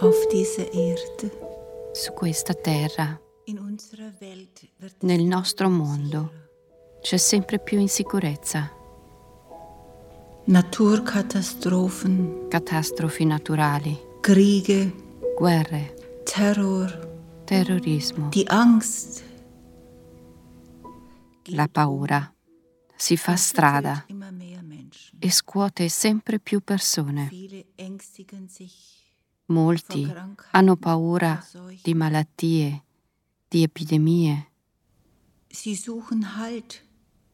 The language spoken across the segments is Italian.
auf dieser Erde, su questa terra, in unserer Welt wird es nel immer nostro mondo, unsicherer. c'è sempre più insicurezza, Naturkatastrophen, catastrofi naturali, Kriege, guerre, Terror, terrorismo, die Angst. la paura si fa strada Immer mehr Menschen. e scuote sempre più persone. Viele ängstigen sich Molti vor Krankheiten, hanno paura vor Seuchen. di malattie, di epidemie, Sie suchen Halt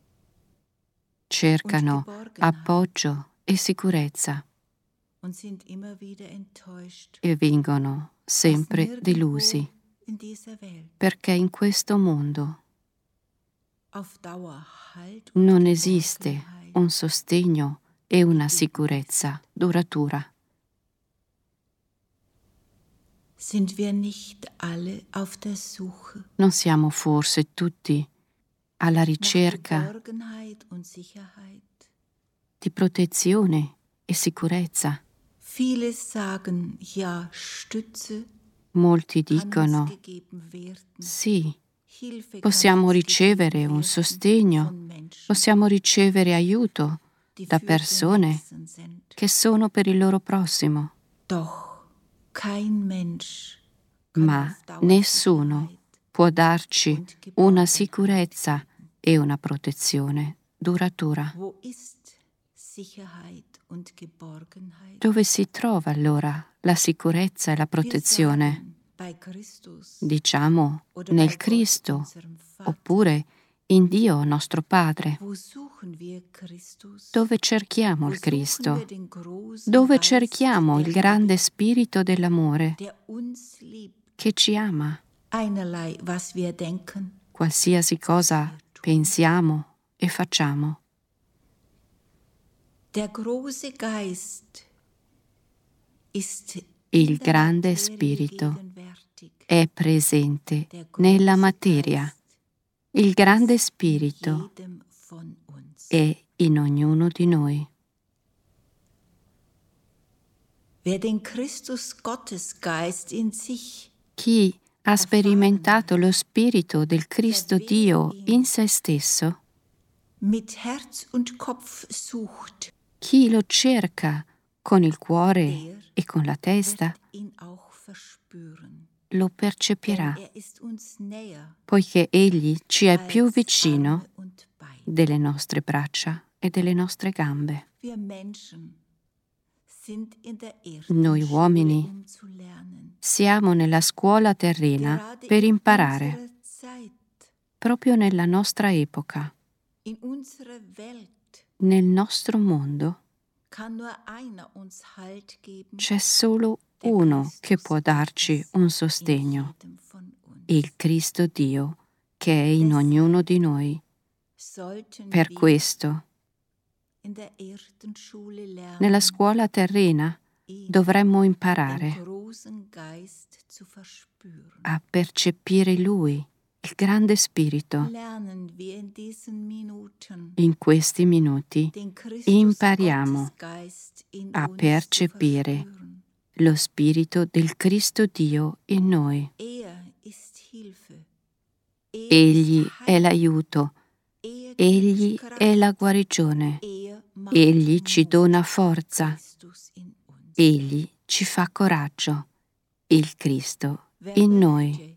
cercano appoggio e sicurezza und sind immer wieder enttäuscht, e vengono sempre dass delusi, nirgendwo in dieser Welt perché in questo mondo auf Dauer Halt und non esiste Geborgenheit. un sostegno e una sicurezza duratura. Sind wir nicht alle auf der Suche Non siamo forse tutti alla nach ricerca Geborgenheit und Sicherheit? di protezione e sicurezza? Viele sagen, ja, Stütze Molti kann uns dicono gegeben werden. sì, Hilfe possiamo kann uns ricevere gegeben un werden sostegno, von Menschen, possiamo ricevere aiuto die da für den persone Nächsten sind. che sono per il loro prossimo, Doch kein Mensch kann ma auf Dauer nessuno Sicherheit può darci und una Geborgenheit sicurezza geben. e una protezione duratura. Wo ist Sicherheit und Geborgenheit? Dove si trova allora la sicurezza e la Wir protezione? sagen, bei Christus Diciamo oder nel bei Gott, Cristo, unserem Vater. oppure in Dio nostro Padre. Wo suchen wir Christus? Dove cerchiamo Wo il suchen wir Cristo? den großen Dove Geist cerchiamo il der grande Liebe, spirito dell'amore der uns liebt? che ci ama, Einerlei, was wir denken, qualsiasi cosa pensiamo e facciamo? der große Geist ist Il in der grande Materie spirito gegenwärtig. è presente Der nella große materia. Geist Il grande ist in spirito jedem von uns. è in ognuno di noi. Wer den Christus Gottesgeist in sich Chi ha sperimentato lo spirito del Cristo Dio in se stesso, mit Herz und Kopf sucht, chi lo cerca con il cuore e con la testa, wird ihn auch verspüren. lo Denn percepirà, ist uns näher poiché Egli ci è più als vicino Arme und Beine. delle nostre braccia e delle nostre gambe. Wir Menschen sind in der Noi Erdenschule, uomini zu lernen. Siamo nella scuola terrena Gerade per in imparare, unserer Zeit, proprio nella nostra epoca, in unserer Welt, nel nostro mondo. kann nur einer uns Halt geben, C'è solo der uno Christus che può darci Gottes un in sostegno, jedem von uns. il Cristo Dio che è in ognuno di noi. Sollten Per wir questo, in der Erdenschule lernen, nella scuola terrena ihn, dovremmo den imparare großen Geist zu verspüren. a percepire Lui, il grande spirito. Lernen wir in diesen Minuten In questi minuti den Christus impariamo Gottesgeist in a uns percepire zu verspüren. lo spirito del Cristo Dio in noi. Ist Hilfe. Egli ist è Heil. l'aiuto, Gibt Egli Kraft. è la guarigione, Macht Egli ci Mut. dona forza, Christus in uns. Egli ci fa coraggio, il Cristo Wer in noi. möchte,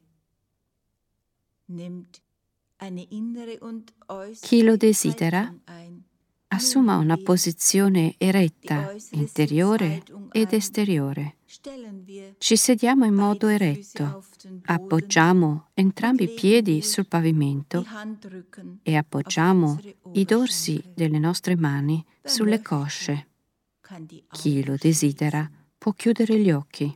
nimmt eine innere und äußere Chi lo desidera, Haltung ein. assuma una Nehmen wir posizione eretta, die äußere interiore Sitzhaltung ed ein. esteriore. Stellen wir Ci sediamo in modo beide Füße eretto, auf den Boden appoggiamo entrambi i und legen piedi wir sul pavimento die Handrücken e auf appoggiamo unsere i dorsi Oberschenkel. delle nostre mani Wer sulle möchte, cosce. kann die Chi Augen lo desidera schließen. può chiudere gli occhi.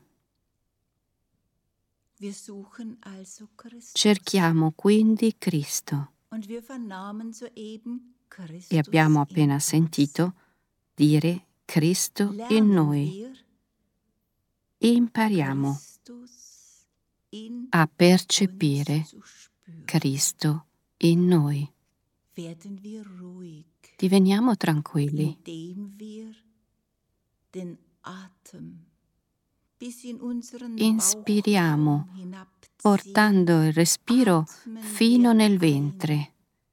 Wir suchen also Christus. Cerchiamo quindi Cristo Und wir vernahmen soeben Christus e abbiamo in appena uns. sentito dire Cristo in Lernen noi wir e impariamo Christus in a percepire uns zu spüren. Cristo in noi. Werden wir ruhig, Diveniamo tranquilli indem wir den Atem Inspiriamo, portando il respiro fino nel ventre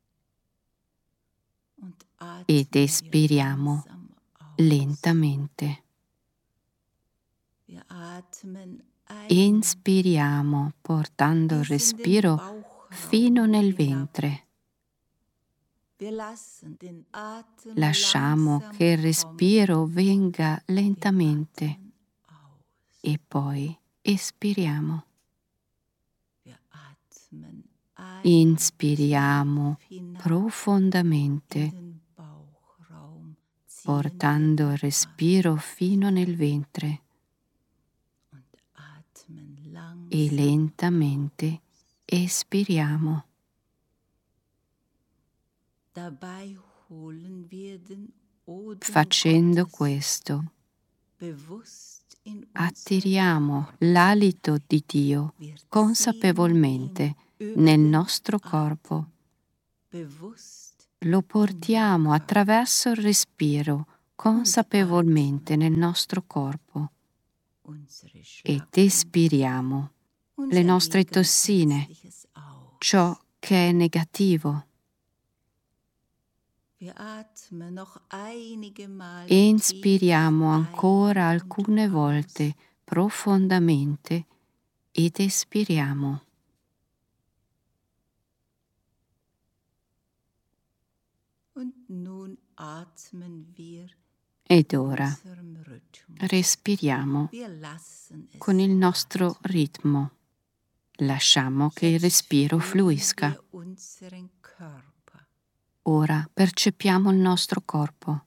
ed espiriamo lentamente. Inspiriamo, portando il respiro fino nel ventre. Lasciamo che il respiro venga lentamente e poi espiriamo. Inspiriamo profondamente, portando il respiro fino nel ventre e lentamente espiriamo. Facendo questo, attiriamo l'alito di Dio consapevolmente nel nostro corpo. Lo portiamo attraverso il respiro consapevolmente nel nostro corpo ed espiriamo le nostre tossine, ciò che è negativo. Inspiriamo ancora alcune volte profondamente ed espiriamo. Ed ora respiriamo con il nostro ritmo. Lasciamo che il respiro fluisca. Ora percepiamo il nostro corpo.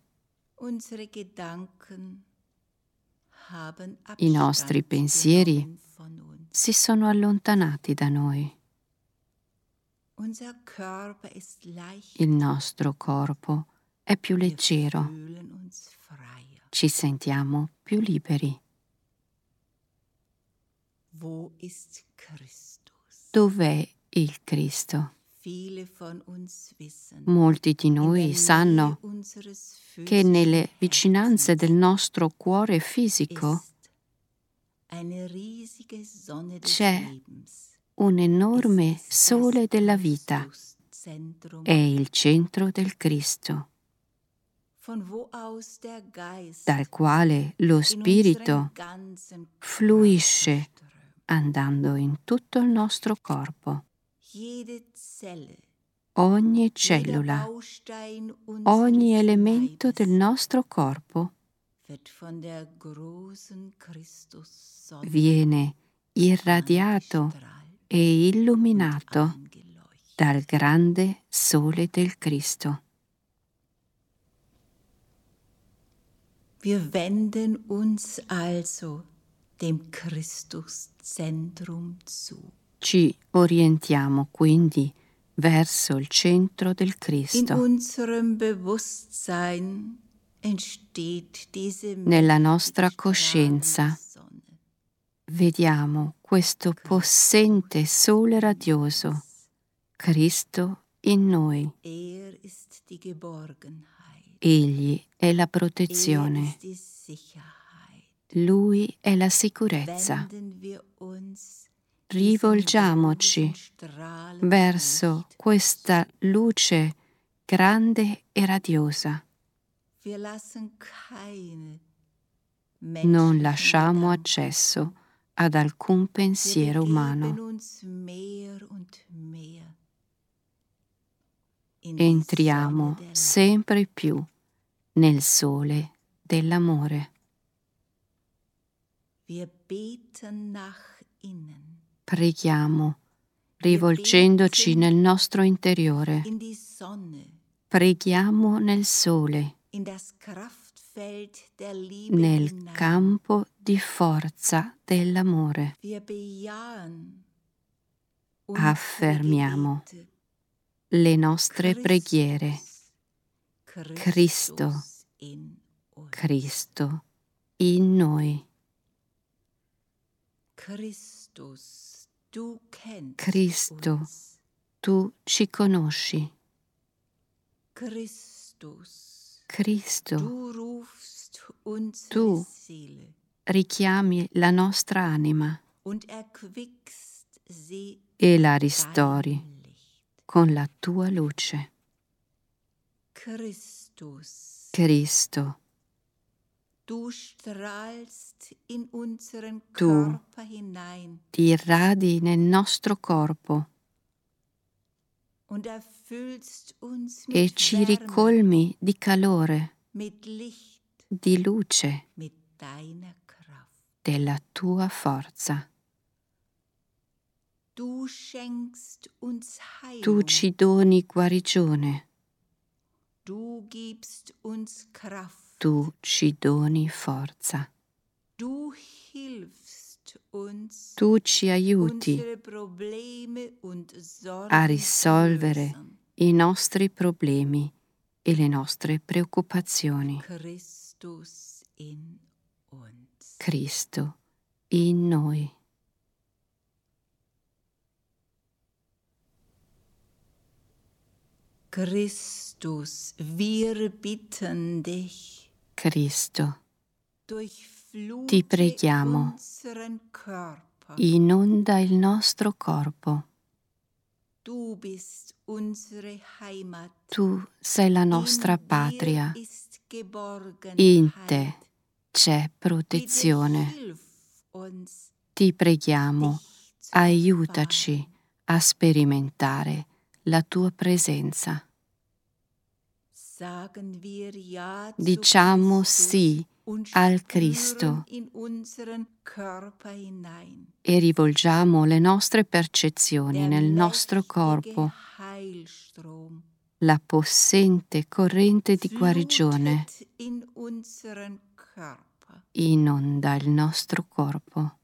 I nostri pensieri si sono allontanati da noi. Il nostro corpo è più leggero. Ci sentiamo più liberi. Dov'è il Cristo? Molti di noi sanno che nelle vicinanze del nostro cuore fisico c'è un enorme sole della vita. È il centro del Cristo, dal quale lo Spirito fluisce andando in tutto il nostro corpo. Ogni cellula, ogni elemento del nostro corpo viene irradiato e illuminato dal grande sole del Cristo. Wir wenden uns also dem Christuszentrum zu. Ci orientiamo quindi verso il centro del Cristo. In unserem Bewusstsein entsteht diese Nella nostra coscienza vediamo questo possente sole radioso, Cristo in noi. ist die Geborgenheit. Egli è la protezione. Ist die Sicherheit. Lui è la sicurezza. Wenden wir uns Rivolgiamoci verso questa luce grande e radiosa. Wir lassen keine Non lasciamo accesso ad alcun pensiero umano. Entriamo sempre più nel sole dell'amore. Preghiamo, rivolgendoci nel nostro interiore. Preghiamo nel sole, nel campo di forza dell'amore. Affermiamo le nostre preghiere. Cristo, Cristo in noi. Cristo, tu ci conosci. Cristo, tu richiami la nostra anima und erquickst sie e la mit ristori deinem Licht. con la tua luce. Christus, Cristo, du strahlst in unseren Tu Körper hinein ti irradi nel nostro corpo und erfüllst uns e mit ci Wärme, ricolmi di calore, mit Licht, di luce mit deiner Kraft. della tua forza. Du schenkst uns Tu Heilung, ci doni guarigione, du gibst uns Kraft, tu ci doni forza. du hilfst uns, Tu ci aiuti unsere Probleme und Sorgen a zu risolvere lösen. i nostri problemi e le nostre preoccupazioni. Christus in uns. Cristo in noi. Christus, wir bitten dich, Cristo, durchflute ti preghiamo, unseren Körper. inonda il nostro corpo. Du bist unsere Heimat. Tu sei la nostra In dir patria. ist Geborgenheit. In te c'è Bitte protezione. hilf uns, Ti preghiamo, dich zu aiutaci erfahren. a sperimentare la tua presenza. Sagen wir ja zu Diciamo Christus sì und al spüren Cristo in unseren Körper hinein. e rivolgiamo le nostre percezioni Der nel nostro mächtige corpo. Heilstrom La possente corrente di guarigione flutet in unseren Körper. inonda il nostro corpo.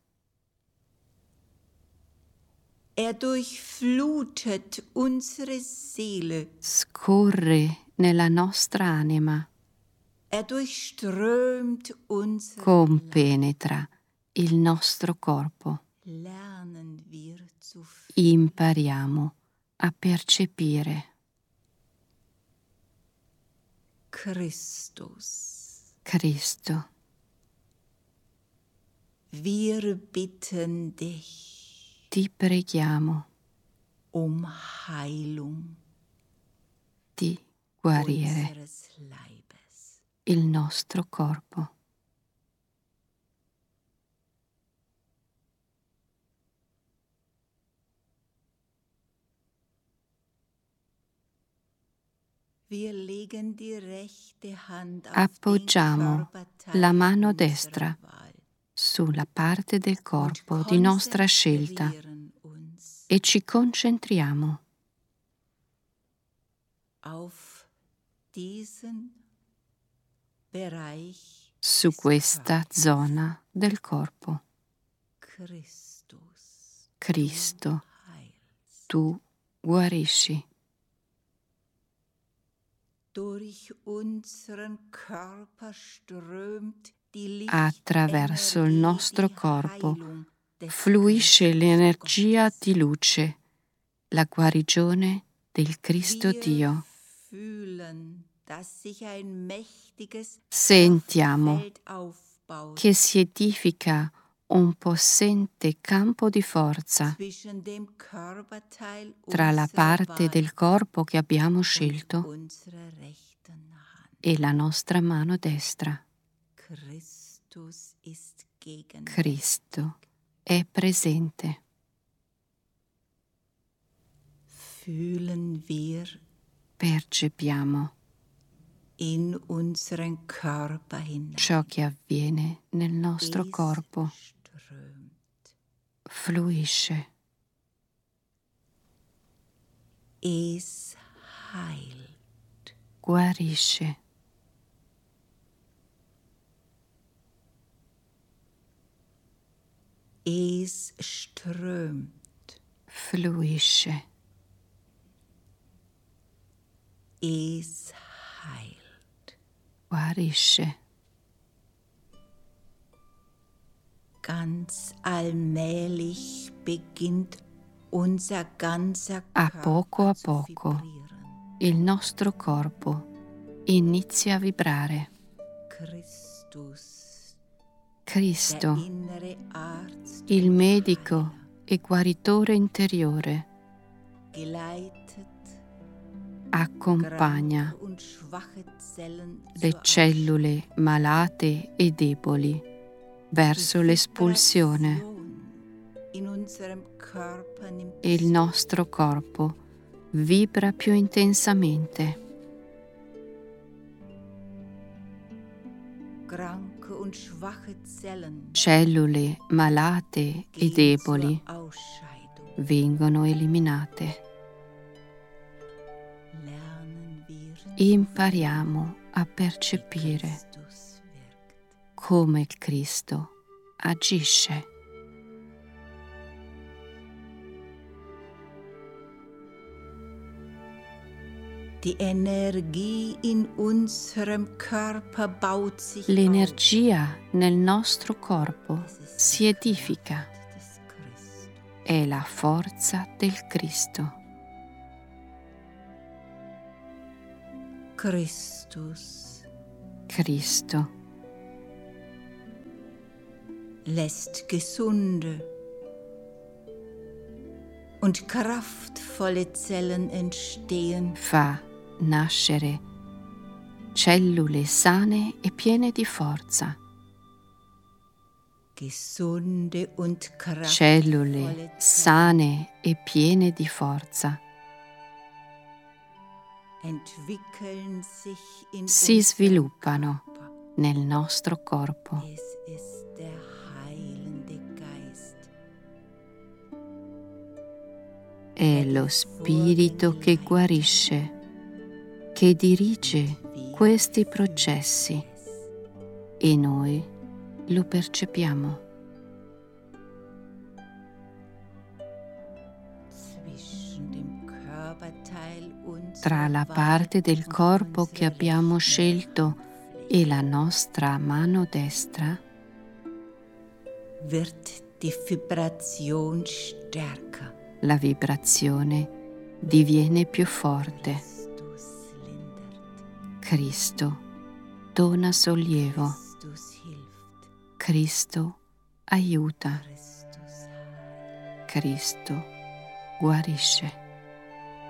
Er durchflutet unsere Seele. Scorre nella nostra anima, Er durchströmt unser Leib. compenetra il nostro corpo. Lernen wir zu fühlen. Impariamo a percepire. Christus, Cristo, wir bitten dich ti preghiamo Heilung di guarire unseres Leibes. il nostro corpo. Wir legen die rechte Hand auf Appoggiamo den Körperteil la mano unserer destra Wahl sulla parte del und corpo di nostra scelta konzentrieren uns e ci concentriamo auf diesen Bereich su des questa Körpers. zona del corpo. Christus, Cristo, heilst. tu guarisci. Durch unseren Körper strömt die Attraverso il nostro Lichtenergie, corpo Heilung des fluisce l'energia Christus di luce, la guarigione del Gottes. Cristo Wir Dio. fühlen, dass sich ein mächtiges Sentiamo Kraftfeld aufbaut che si edifica un possente campo di forza zwischen dem Körperteil tra la unserer parte Wahl del corpo che abbiamo und scelto unserer rechten Hand. e la nostra mano destra. Christus ist gegenwärtig. Cristo è presente. Fühlen wir Percepiamo in unseren Körper hinein. ciò che avviene nel nostro Es corpo. strömt. Fluisce, Es heilt. guarisce, Es strömt. fluisce, Es heilt. guarisce. Ganz allmählich beginnt unser ganzer A Körper poco a zu poco vibrieren. il nostro corpo inizia a vibrare. Christus, Cristo, il medico e guaritore interiore, accompagna le cellule malate e deboli verso l'espulsione e il nostro corpo vibra più intensamente. Cellule malate e deboli vengono eliminate. Impariamo a percepire come il Cristo agisce. L'energia nel nostro corpo si edifica. È la forza del Cristo. Cristo lässt gesunde und kraftvolle Zellen entstehen. Fa nascere cellule sane e piene di forza. Gesunde und Cellule sane e piene di forza si sviluppano nel nostro corpo. È lo Spirito che guarisce, che dirige questi processi e noi lo percepiamo. Tra la parte del corpo che abbiamo scelto e la nostra mano destra wird die Vibration stärker. La vibrazione diviene più forte. Cristo dona sollievo. Cristo aiuta. Cristo guarisce.